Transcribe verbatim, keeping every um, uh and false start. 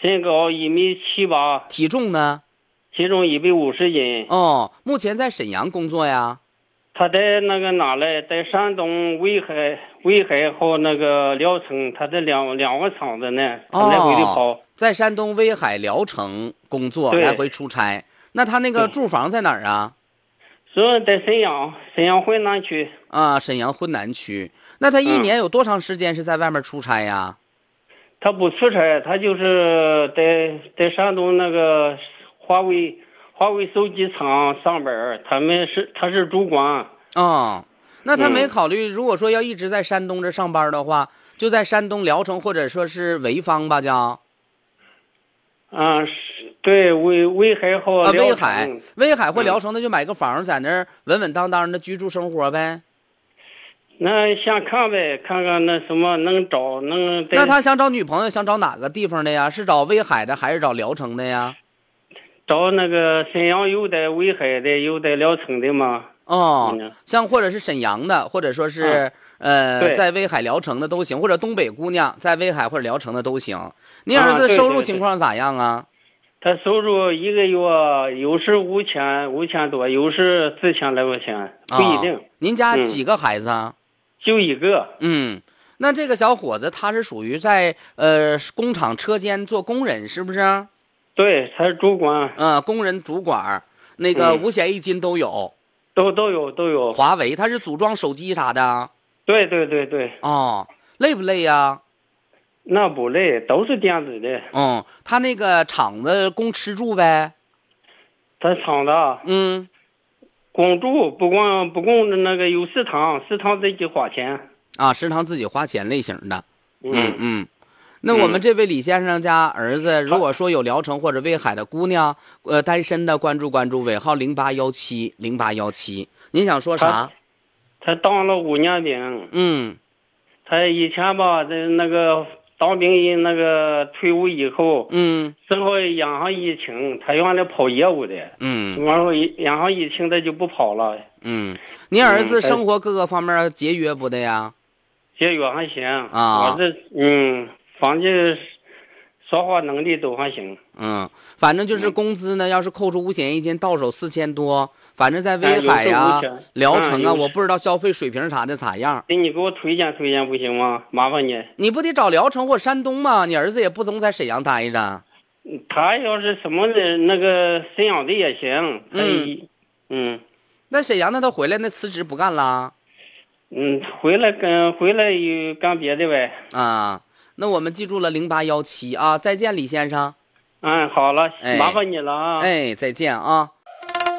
身高一米七八， 体重呢？ 体重一百五十斤。 哦，目前在沈阳工作呀？ 他在那个哪嘞？在山东威海、威海和那个聊城，他在两两个厂子呢，他来回的跑。 哦，在山东威海、聊城工作，来回出差。那他那个住房在哪儿啊？ 说在沈阳，沈阳浑南区。 啊，沈阳浑南区。那他一年有多长时间是在外面出差呀？ 嗯、他不出差，他就是在在山东那个华为。华为手机厂上班，他们是他是主管。 哦，那他没考虑，嗯、如果说要一直在山东这上班的话，就在山东聊城或者说是潍坊吧，叫。 嗯，是对，威威海和啊，威海，威海或聊城，那就买个房在那儿稳稳当当的居住生活呗。 那先看呗，看看那什么能找能。 那他想找女朋友，想找哪个地方的呀？是找威海的还是找聊城的呀？ 找那个沈阳有的，威海的有的，聊城的嘛。 哦，嗯、像或者是沈阳的，或者说是、嗯、呃，在威海聊城的都行，或者东北姑娘在威海或者聊城的都行。你儿子收入情况咋样啊？ 啊、对对对他收入一个月有时五千五千多，有时四千来块钱，不一定。 哦、您家几个孩子啊？ 嗯、就一个。 嗯，那这个小伙子他是属于在呃工厂车间做工人，是不是？ 对，他是主管。 嗯，工人主管，那个五险一金都有， 嗯、都都有都有。 华为他是组装手机啥的。 对对对对。 哦，累不累呀？ 那不累，都是电子的。 嗯，他那个厂子供吃住呗？ 他厂子嗯， 供住，不光不供那个有食堂，食堂自己花钱。 啊，食堂自己花钱类型的。 嗯嗯。那我们这位李先生家儿子，如果说有聊城或者威海的姑娘，呃，单身的，关注关注，尾号零八幺七零八幺七。您想说啥？ 他当了五年兵。 嗯。 他以前吧，在那个当兵役那个退伍以后， 嗯， 正好赶上疫情，他原来跑业务的。 嗯。 完后赶上疫情，他就不跑了。 嗯，您儿子生活各个方面节约不的呀？ 节约还行啊。 我这嗯。反正说话能力都还行。 嗯，反正就是工资呢，嗯、要是扣除五险一金，到手四千多。反正在威海呀、聊城啊、嗯，我不知道消费水平啥的咋样。 给你给我推荐推荐不行吗？麻烦你。 你不得找聊城或山东吗？你儿子也不总在沈阳待着。 他要是什么的那个沈阳的也行。 嗯嗯。 那沈阳那他回来那辞职不干了？ 嗯，回来跟回来又干别的呗。 啊。那我们记住了零八幺七啊，再见，李先生。 嗯，好了，麻烦你了啊。 哎，再见啊。